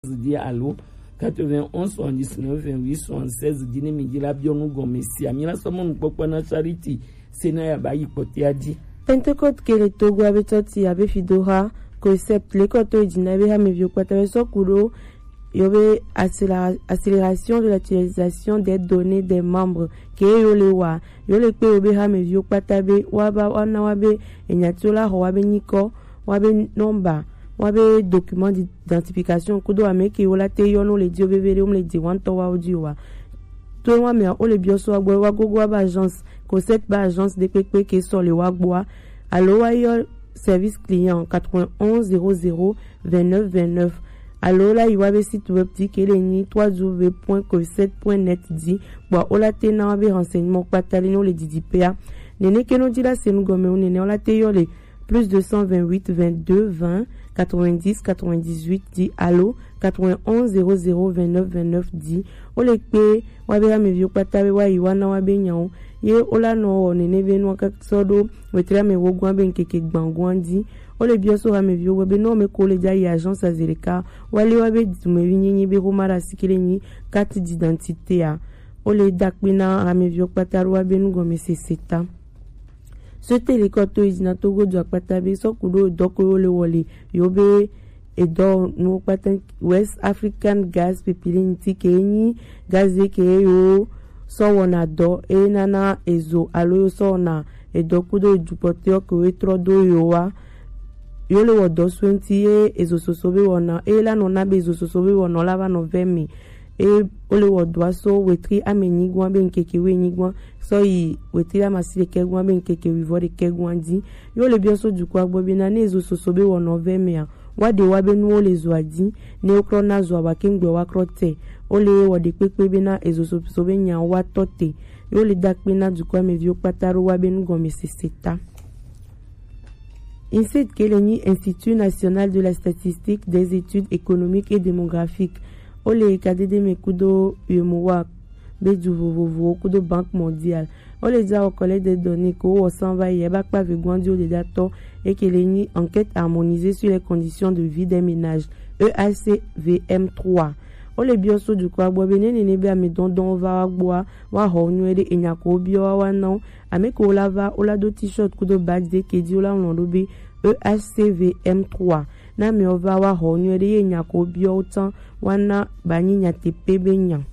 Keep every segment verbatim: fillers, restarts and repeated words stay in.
dit allô quatre-vingt-onze soixante-dix-neuf vingt-huit soixante-seize dîner midi la bionou gomesi amina somon pokwana charity sena ya bayi potiaji Pentecote que le Togo avait sorti avait fidora concept les koto dinabe ha me vieux kwata so kuro yobe accélération de l'utilisation des données des membres que yo le wa yo le pe obe ha me vieux kwata be waba wana wabe enyatola ho wabe niko wabe nomba wabe document d'identification kudo ameke yo la te yo no le dio bebere um le di wan to wa audio wa to wa me o le bioso agbo wa gogo ba agence concept ba agence de pepe ke so le wa gbo allo wa yo service client quatre-vingt-onze zéro zéro vingt-neuf vingt-neuf. Alors là, il y a un site web qui est w w w point concept point net dit bon on l'a té na be renseignement patalino le didi pa nene que nous dit là c'est nous gomme on nene on l'a té yo le plus deux cent vingt-huit vingt-deux vingt quatre-vingt-dix quatre-vingt-dix-huit dit allo quatre-vingt-onze zéro zéro vingt-neuf vingt-neuf dit on le pe wa be me vieux patabe wa iwana wa be nyao ye ola no nene be no ka sodo wetra me wo gwa ben keke gbangwan dit o le bioso ha me vieux webe no me ko le dai agence azereka wale wabe me vinyi be romara sikileni carte d'identité a o le dakpina ha me vieux pataru wabe nu go me seseta ce télécoto izina togo do patabe so kudo doko le wole yobe edo no patan West African Gas Pipeline tikeni gaze ke yo so wona do e nana ezo alo so na edo kudo dupote ko etro do yoa yo le wodo twenty e ezo sosobe wona e la no na bezo sosobe wona lava november e ole wodo so wetri ameni gwa ben keke weni gwa so yi wetri la masile ke gwa ben keke wivore ke gwa ndi yo le bioso du kwa gbo bina ne ezo sosobe wona november wade wabe nu le zoadi ne okrona zo wa kengbe wa krote ole wade pepe bina ezo sosobe nya wa tote yo le dakpina du kwa me vieux pataro wabe nu go meseseta. I N S E D Keleni, Institut National de la Statistique, des Études économiques et démographiques. Ole kadede me kudo yemowa bedu vovovo kudo Banque mondiale. Ole dia au collège des données ko s'en va yeba pa vegwandio de dato et keleni enquête harmonisée sur les conditions de vie des ménages. E A C V M trois. Ole bioso du kwa bo bene ne be amedon don va gboa wa ho nuede enyako bio wa na ameko lava ola do t-shirt kudo badge de kedi ola nlobe E H C V M trois na me ova wa ho nuede enyako bio utan wana bani nyate pebe nya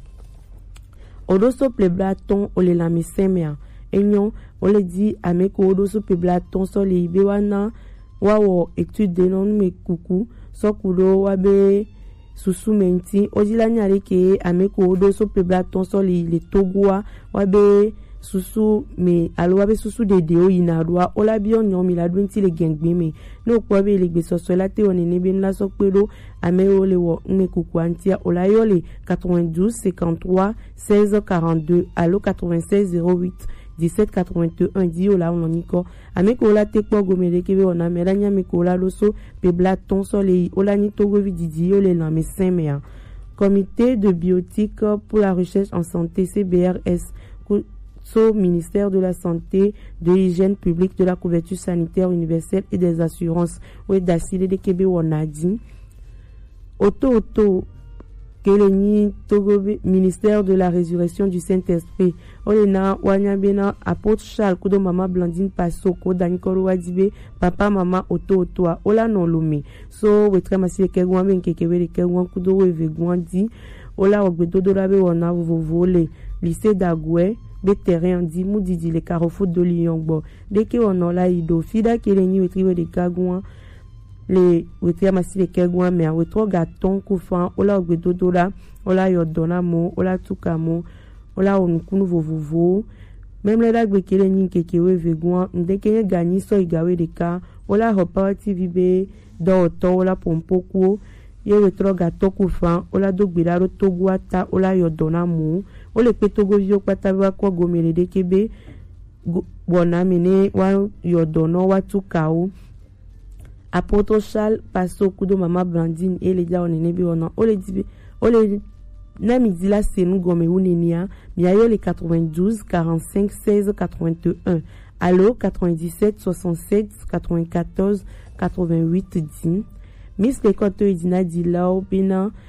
odoso pleblaton ole la mesemia enyon ole di ameko odoso pleblaton so le ibe wana wa wo étude de non me kuku so kudo wa be susu menti ojila nyare ke ameko odo so pleblaton so le le togoa wa be susu me alo wa be susu de deo inarwa ola bi onyo mi la dwinti le gengbe me no kwa be le gbe soso la te onene be nla so pelo ameo le wo me kuku antia ola yo le quatre-vingt-douze cinquante-trois seize quarante-deux alo quatre-vingt-seize zéro huit dix-sept quatre-vingt-un di ola ononiko ameko la te kwa gomele kebe ona mera nya meko la loso pleblaton so le ola ni togo vididi yo le na me semea comité de biotique pour la recherche en santé C B R S au ministère de la Santé, de l'hygiène publique, de la couverture sanitaire universelle et des assurances. Oui, d'asile de Québec, on a dit. Auto, auto, Keleni, Togo, ministère de la résurrection du Saint-Esprit. Olena, Wanyabena, apôtre Charles, Kudo, Mama Blandine, Pasoko, Danikoro, Wadibe, Papa, Mama, Auto, auto, Ola, non, lome. So, we tramasi, Kegwan, Ben, Kekewe, Kegwan, Kudo, we Gwandi, Ola, Ogbedo, Dorabe, Wana, Vovole, lycée d'Agoué, be terrain di mudidi le carrefour de Lyon dès que on a la ido fida keleni wetriwe de kagwan le wetria masi le kagwan mais wetro gaton kufan ola ogbedo dola ola yodona mo ola tukamo ola onukunu vovovo même le dagbe keleni kekewe vegwan ndeke gagni so igawe de ka ola hopa tv be do to ola pompoku ye wetro gaton kufan ola dogbira ro togwata ola yodona mo o le petogo vio patawa kwa gomele de kebe bona mene wa yodono wa tukao apôtre Charles passo kudo Mama Blandine et les dia onene bi ona o le dibe o le na midi la senu gome unenia mi ayo le quatre-vingt-douze quarante-cinq seize quatre-vingt-un allo quatre-vingt-dix-sept soixante-sept quatre-vingt-quatorze quatre-vingt-huit dix Miss Lekoto Edina Dilao Bena